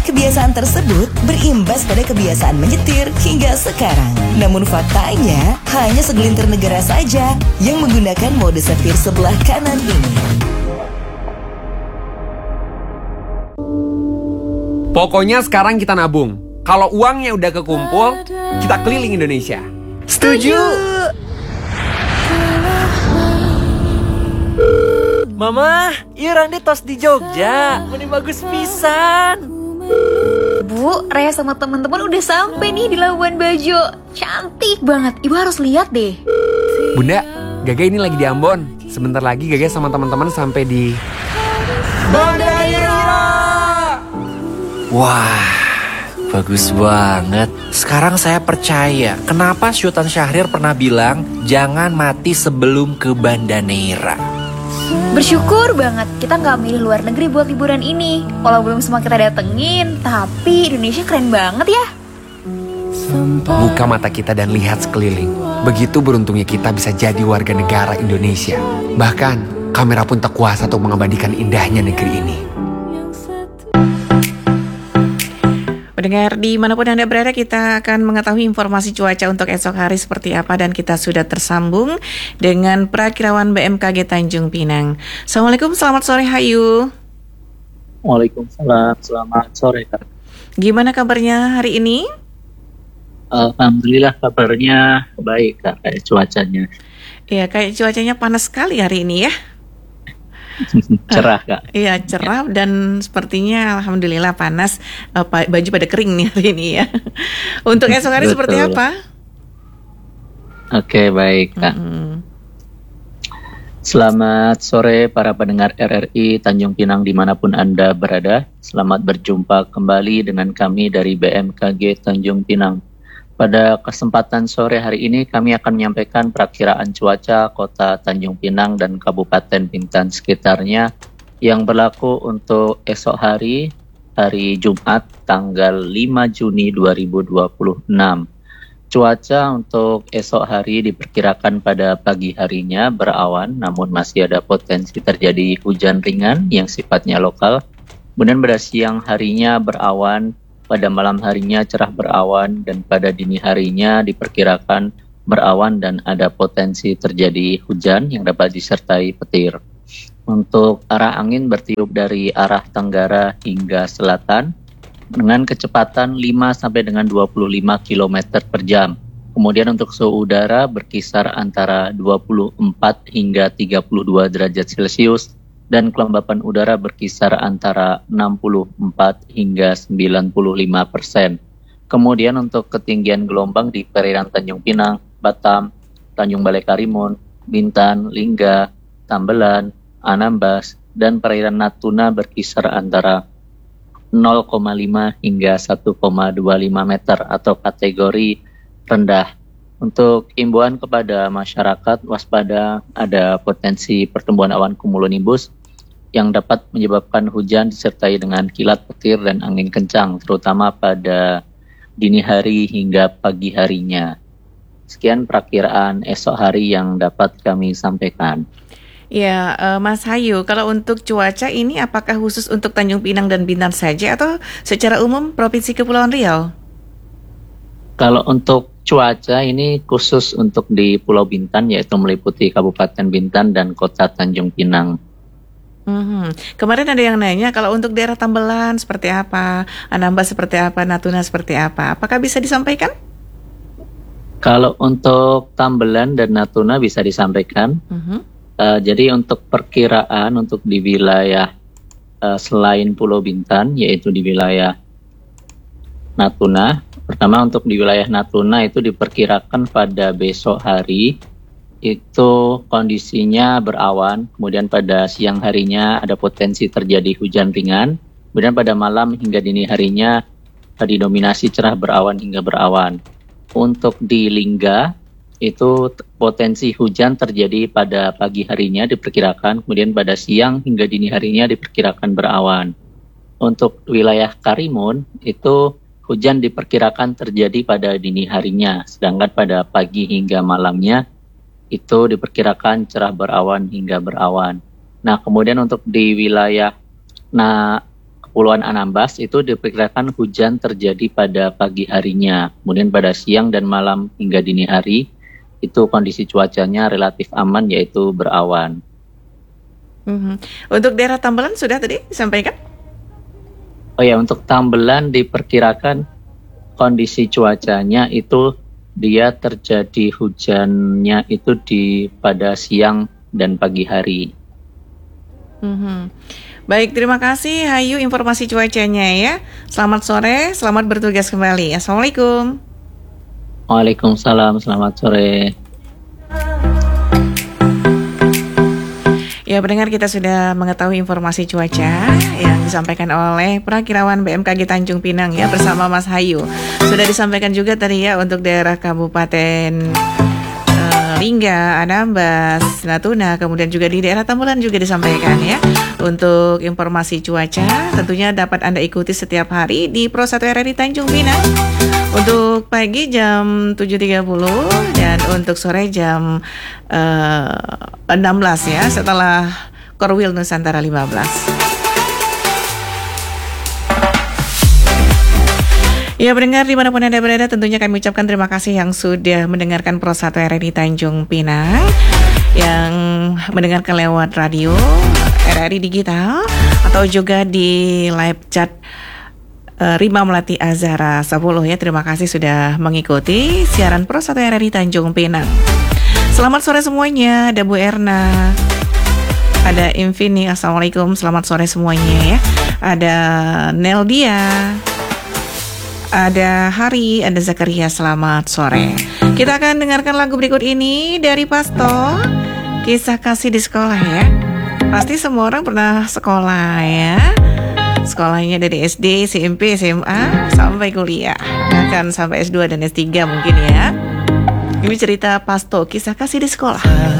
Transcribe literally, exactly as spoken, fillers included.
Kebiasaan tersebut berimbas pada kebiasaan menyetir hingga sekarang. Namun faktanya, hanya segelintir negara saja yang menggunakan mode setir sebelah kanan ini. Pokoknya sekarang kita nabung. Kalau uangnya udah kekumpul, kita keliling Indonesia. Setuju! Mama, iya Randi tos di Jogja. Ini bagus pisan. Bu, Raya sama teman-teman udah sampai nih di Labuan Bajo. Cantik banget, Ibu harus lihat deh. Bunda, Gaga ini lagi di Ambon. Sebentar lagi Gaga sama teman-teman sampai di Banda Neira. Wah, bagus banget. Sekarang saya percaya kenapa Sultan Syahrir pernah bilang jangan mati sebelum ke Banda Neira. Bersyukur banget kita nggak milih luar negeri buat liburan ini. Walau belum semua kita datengin, tapi Indonesia keren banget ya. Buka mata kita dan lihat sekeliling. Begitu beruntungnya kita bisa jadi warga negara Indonesia. Bahkan kamera pun tak kuasa untuk mengabadikan indahnya negeri ini. Pendengar dimanapun Anda berada, kita akan mengetahui informasi cuaca untuk esok hari seperti apa. Dan kita sudah tersambung dengan Prakirawan B M K G Tanjung Pinang. Assalamualaikum, selamat sore Hayu. Waalaikumsalam, selamat sore Kak. Gimana kabarnya hari ini? Alhamdulillah kabarnya baik Kak, kayak cuacanya. Iya, kayak cuacanya panas sekali hari ini ya. Cerah Kak. Iya, cerah dan sepertinya alhamdulillah panas. uh, Baju pada kering nih hari ini ya. Untuk esok hari seperti apa? Oke, baik Kak. Mm-hmm. Selamat sore para pendengar R R I Tanjung Pinang dimanapun Anda berada. Selamat berjumpa kembali dengan kami dari B M K G Tanjung Pinang. Pada kesempatan sore hari ini kami akan menyampaikan perakiraan cuaca Kota Tanjung Pinang dan Kabupaten Bintan sekitarnya yang berlaku untuk esok hari, hari Jumat tanggal lima Juni dua ribu dua puluh enam. Cuaca untuk esok hari diperkirakan pada pagi harinya berawan, namun masih ada potensi terjadi hujan ringan yang sifatnya lokal. Kemudian pada siang harinya berawan, pada malam harinya cerah berawan, dan pada dini harinya diperkirakan berawan dan ada potensi terjadi hujan yang dapat disertai petir. Untuk arah angin bertiup dari arah tenggara hingga selatan dengan kecepatan lima sampai dengan dua puluh lima kilometer per jam. Kemudian untuk suhu udara berkisar antara dua puluh empat hingga tiga puluh dua derajat Celcius. Dan kelembapan udara berkisar antara enam puluh empat hingga sembilan puluh lima persen. Kemudian untuk ketinggian gelombang di perairan Tanjung Pinang, Batam, Tanjung Balai Karimun, Bintan, Lingga, Tambelan, Anambas, dan perairan Natuna berkisar antara nol koma lima hingga satu koma dua lima meter atau kategori rendah. Untuk imbauan kepada masyarakat, waspada ada potensi pertumbuhan awan cumulonimbus yang dapat menyebabkan hujan disertai dengan kilat petir dan angin kencang, terutama pada dini hari hingga pagi harinya. Sekian perakiraan esok hari yang dapat kami sampaikan. Ya, uh, Mas Hayu, kalau untuk cuaca ini apakah khusus untuk Tanjung Pinang dan Bintan saja atau secara umum Provinsi Kepulauan Riau? Kalau untuk cuaca ini khusus untuk di Pulau Bintan, yaitu meliputi Kabupaten Bintan dan Kota Tanjung Pinang. Mm-hmm. Kemarin ada yang nanya kalau untuk daerah Tambelan seperti apa, Anambas seperti apa, Natuna seperti apa. Apakah bisa disampaikan? Kalau untuk Tambelan dan Natuna bisa disampaikan. Mm-hmm. Uh, jadi untuk perkiraan untuk di wilayah uh, selain Pulau Bintan, yaitu di wilayah Natuna. Pertama untuk di wilayah Natuna itu diperkirakan pada besok hari itu kondisinya berawan, kemudian pada siang harinya ada potensi terjadi hujan ringan, kemudian pada malam hingga dini harinya didominasi cerah berawan hingga berawan. Untuk di Lingga itu potensi hujan terjadi pada pagi harinya diperkirakan, kemudian pada siang hingga dini harinya diperkirakan berawan. Untuk wilayah Karimun itu hujan diperkirakan terjadi pada dini harinya, sedangkan pada pagi hingga malamnya itu diperkirakan cerah berawan hingga berawan. Nah, kemudian untuk di wilayah nah Kepulauan Anambas itu diperkirakan hujan terjadi pada pagi harinya. Kemudian pada siang dan malam hingga dini hari itu kondisi cuacanya relatif aman yaitu berawan. Mhm. Untuk daerah Tambelan sudah tadi disampaikan? Oh ya, untuk Tambelan diperkirakan kondisi cuacanya itu dia terjadi hujannya itu di pada siang dan pagi hari. Mhm. Baik, terima kasih Hayu informasi cuacanya ya. Selamat sore, selamat bertugas kembali. Assalamualaikum. Waalaikumsalam, selamat sore. Ya, pendengar, kita sudah mengetahui informasi cuaca yang disampaikan oleh Prakirawan B M K G Tanjung Pinang ya bersama Mas Hayu. Sudah disampaikan juga tadi ya untuk daerah Kabupaten eh, Lingga, Anambas, Natuna, kemudian juga di daerah Tambulan juga disampaikan ya. Untuk informasi cuaca tentunya dapat Anda ikuti setiap hari di Pro satu R R I Tanjung Pinang. Untuk pagi jam tujuh tiga puluh dan untuk sore jam uh, enam belas ya setelah Korwil Nusantara lima belas. Ya, pendengar dimanapun Anda berada, tentunya kami ucapkan terima kasih yang sudah mendengarkan Pro satu R R I Tanjung Pinang, yang mendengarkan lewat radio R R I Digital atau juga di live chat uh, Rima Melati Azhara sepuluh ya. Terima kasih sudah mengikuti siaran Pro satu R R I Tanjung Pinang. Selamat sore semuanya, ada Bu Erna, ada Infini, Assalamualaikum, selamat sore semuanya ya. Ada Neldia, ada Hari, ada Zakaria, selamat sore. Kita akan dengarkan lagu berikut ini dari Pasto, Kisah Kasih di Sekolah ya. Pasti semua orang pernah sekolah ya. Sekolahnya dari S D, S M P, S M A, sampai kuliah. Bahkan sampai S dua dan S tiga mungkin ya. Ini cerita Pasto, Kisah Kasih di Sekolah.